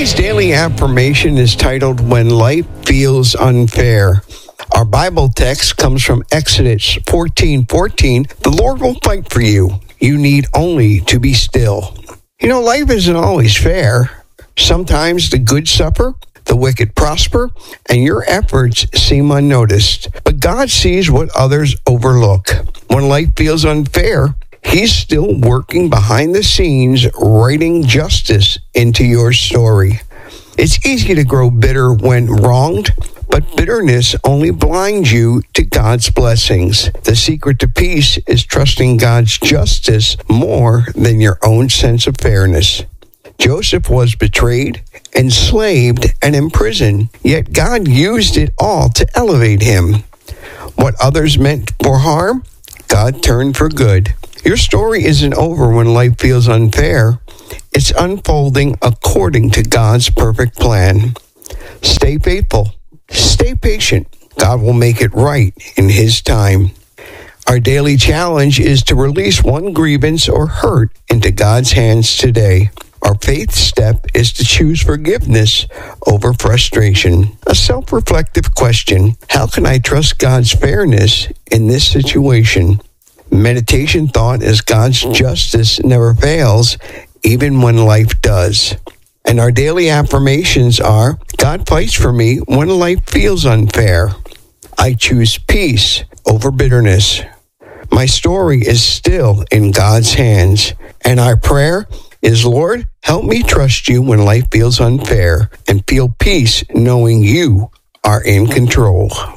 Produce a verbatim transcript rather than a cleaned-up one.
Today's daily affirmation is titled, When Life Feels Unfair. Our Bible text comes from Exodus fourteen fourteen. The Lord will fight for you. You need only to be still. You know, life isn't always fair. Sometimes the good suffer, the wicked prosper, and your efforts seem unnoticed. But God sees what others overlook. When life feels unfair, He's still working behind the scenes, writing justice into your story. It's easy to grow bitter when wronged, but bitterness only blinds you to God's blessings. The secret to peace is trusting God's justice more than your own sense of fairness. Joseph was betrayed, enslaved, and imprisoned, yet God used it all to elevate him. What others meant for harm, God turned for good. Your story isn't over when life feels unfair. It's unfolding according to God's perfect plan. Stay faithful. Stay patient. God will make it right in His time. Our daily challenge is to release one grievance or hurt into God's hands today. Our faith step is to choose forgiveness over frustration. A self-reflective question: how can I trust God's fairness in this situation? Meditation thought is God's justice never fails, even when life does. And our daily affirmations are, God fights for me when life feels unfair. I choose peace over bitterness. My story is still in God's hands. And our prayer is, Lord, help me trust you when life feels unfair and feel peace knowing you are in control.